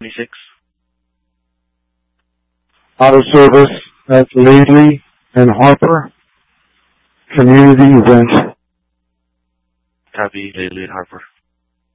26. Auto service at Lately and Harper. Community event. Copy, Lately and Harper.